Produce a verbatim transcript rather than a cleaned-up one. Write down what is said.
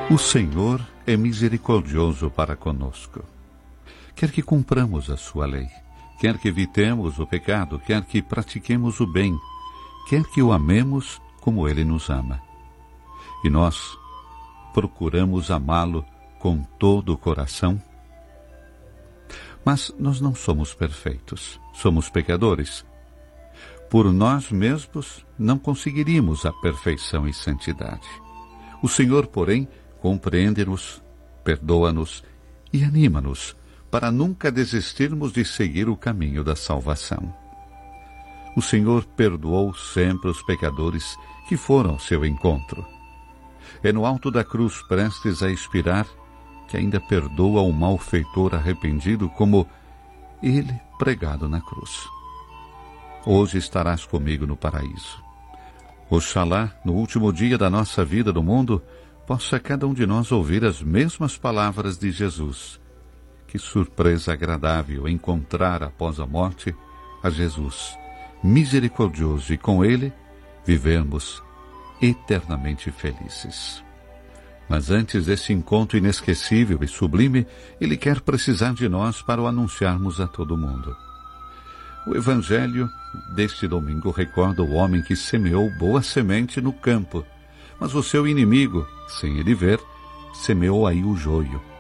O Senhor é misericordioso para conosco. Quer que cumpramos a sua lei, quer que evitemos o pecado, quer que pratiquemos o bem, quer que o amemos como ele nos ama. E nós procuramos amá-lo com todo o coração. Mas nós não somos perfeitos, somos pecadores. Por nós mesmos não conseguiríamos a perfeição e santidade. O Senhor, porém, compreende-nos, perdoa-nos e anima-nos para nunca desistirmos de seguir o caminho da salvação. O Senhor perdoou sempre os pecadores que foram ao seu encontro. É no alto da cruz, prestes a expirar, que ainda perdoa o malfeitor arrependido como ele pregado na cruz. Hoje estarás comigo no paraíso. Oxalá, no último dia da nossa vida no mundo, possa cada um de nós ouvir as mesmas palavras de Jesus. Que surpresa agradável encontrar após a morte a Jesus, misericordioso, e com ele vivermos eternamente felizes. Mas antes desse encontro inesquecível e sublime, ele quer precisar de nós para o anunciarmos a todo mundo. O Evangelho deste domingo recorda o homem que semeou boa semente no campo, mas o seu inimigo, sem ele ver, semeou aí o joio.